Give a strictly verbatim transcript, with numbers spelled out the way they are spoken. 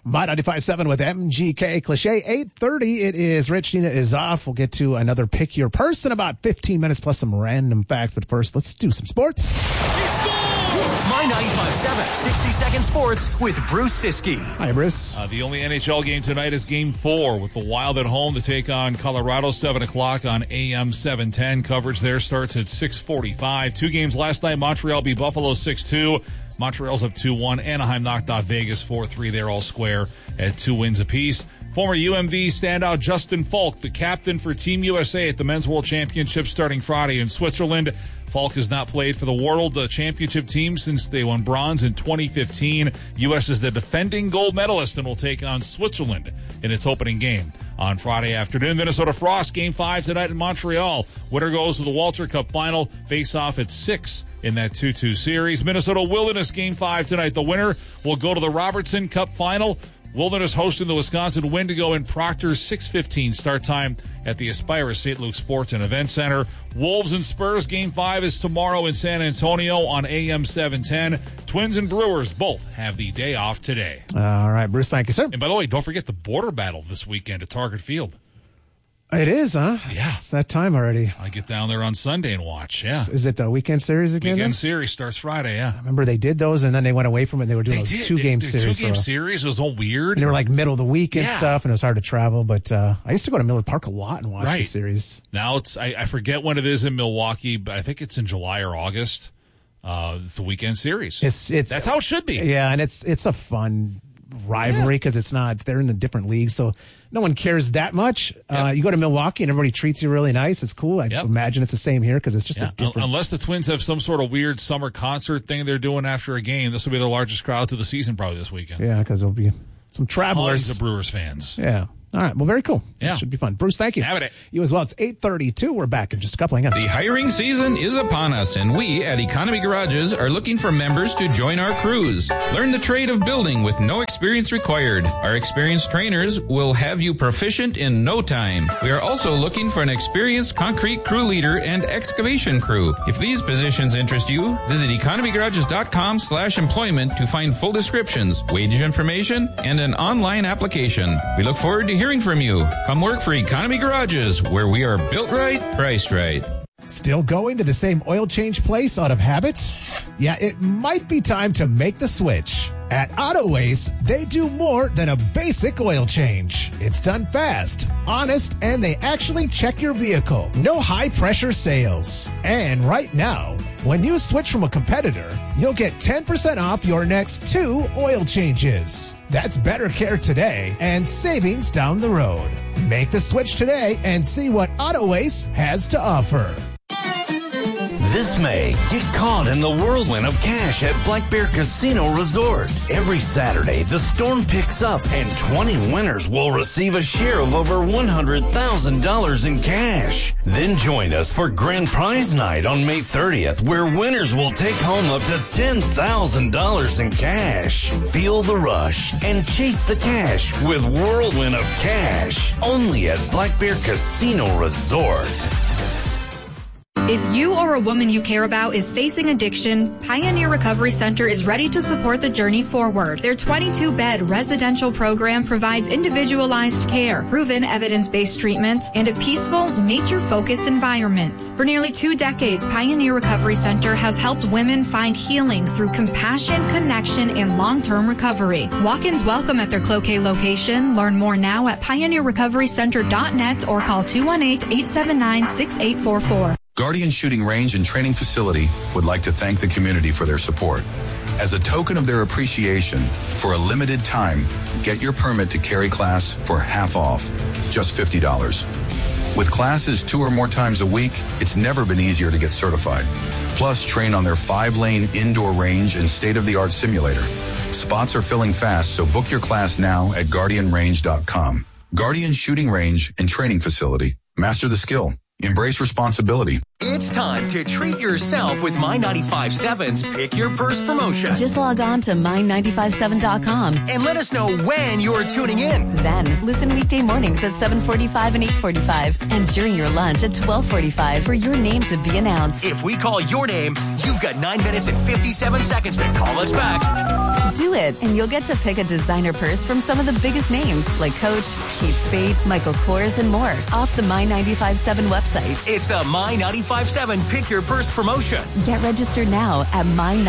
My ninety-five point seven with M G K Cliche. eight thirty, it is Rich. Nina is off. We'll get to another Pick Your Purse in about fifteen minutes plus some random facts. But first, let's do some sports. It's My ninety-five point seven sixty-second Sports with Bruce Siskey. Hi, Bruce. Uh, the only N H L game tonight is Game four with the Wild at home to take on Colorado, seven o'clock on A M seven ten. Coverage there starts at six forty-five. Two games last night. Montreal beat Buffalo six two. Montreal's up two one. Anaheim knocked out Vegas four three. They're all square at two wins apiece. Former U M D standout Justin Falk, the captain for Team U S A at the Men's World Championship starting Friday in Switzerland. Falk has not played for the World Championship team since they won bronze in twenty fifteen. U S is the defending gold medalist and will take on Switzerland in its opening game on Friday afternoon. Minnesota Frost, Game five tonight in Montreal. Winner goes to the Walter Cup final. Face off at six in that two two series. Minnesota Wilderness, Game five tonight. The winner will go to the Robertson Cup final. Wilderness hosting the Wisconsin Wendigo in Proctor, six fifteen start time at the Aspira Saint Luke Sports and Event Center. Wolves and Spurs, Game five is tomorrow in San Antonio on A M seven ten. Twins and Brewers both have the day off today. All right, Bruce, thank you, sir. And by the way, don't forget the border battle this weekend at Target Field. It is, huh? Yeah. It's that time already. I get down there on Sunday and watch, yeah. Is it the weekend series again? Weekend then? series starts Friday, yeah. I remember they did those, and then they went away from it. And they were doing They those did. two-game They- series. Two-game for a- series. It was all weird. And they were like middle of the week and Yeah. stuff, and it was hard to travel. But uh, I used to go to Miller Park a lot and watch the Right. series. Now it's I, I forget when it is in Milwaukee, but I think it's in July or August. Uh, it's the weekend series. It's it's That's how it should be. Yeah, and it's it's a fun rivalry because it's not they're in a different league, so no one cares that much. Uh, Yep. you go to Milwaukee and everybody treats you really nice. It's cool. I Yep. imagine it's the same here because it's just Yeah, a different. unless the Twins have some sort of weird summer concert thing they're doing after a game, this will be the largest crowd to the season probably this weekend. Yeah, because there'll be some Tons travelers. of Brewers fans. Yeah. All right. Well, very cool. Yeah. It should be fun. Bruce, thank you. Have it. You as well. It's eight thirty-two. We're back in just a couple. Hang on. The hiring season is upon us, and we at Economy Garages are looking for members to join our crews. Learn the trade of building with no experience required. Our experienced trainers will have you proficient in no time. We are also looking for an experienced concrete crew leader and excavation crew. If these positions interest you, visit economygarages.com slash employment to find full descriptions, wage information, and an online application. We look forward to hearing from you. Come work for Economy Garages, where we are built right, priced right. Still going to the same oil change place out of habit? Yeah, it might be time to make the switch. At AutoAce, they do more than a basic oil change. It's done fast, honest, and they actually check your vehicle. No high-pressure sales. And right now, when you switch from a competitor, you'll get ten percent off your next two oil changes. That's better care today and savings down the road. Make the switch today and see what AutoAce has to offer. This May, get caught in the whirlwind of cash at Black Bear Casino Resort. Every Saturday, the storm picks up and twenty winners will receive a share of over one hundred thousand dollars in cash. Then join us for Grand Prize Night on May thirtieth, where winners will take home up to ten thousand dollars in cash. Feel the rush and chase the cash with Whirlwind of Cash, only at Black Bear Casino Resort. If you or a woman you care about is facing addiction, Pioneer Recovery Center is ready to support the journey forward. Their twenty-two bed residential program provides individualized care, proven evidence-based treatments, and a peaceful, nature-focused environment. For nearly two decades, Pioneer Recovery Center has helped women find healing through compassion, connection, and long-term recovery. Walk-ins welcome at their Cloquet location. Learn more now at pioneer recovery center dot net or call two one eight, eight seven nine, six eight four four. Guardian Shooting Range and Training Facility would like to thank the community for their support. As a token of their appreciation, for a limited time, get your permit to carry class for half off, just fifty dollars. With classes two or more times a week, it's never been easier to get certified. Plus, train on their five-lane indoor range and state-of-the-art simulator. Spots are filling fast, so book your class now at guardian range dot com. Guardian Shooting Range and Training Facility. Master the skill. Embrace responsibility. It's time to treat yourself with My ninety-five point seven's Pick Your Purse promotion. Just log on to my nine five seven dot com. And let us know when you're tuning in. Then listen weekday mornings at seven forty-five and eight forty-five. And during your lunch at twelve forty-five for your name to be announced. If we call your name, you've got nine minutes and fifty-seven seconds to call us back. Do it, and you'll get to pick a designer purse from some of the biggest names like Coach, Kate Spade, Michael Kors, and more off the My ninety-five point seven website. It's the My ninety-five point seven Pick Your Purse promotion. Get registered now at My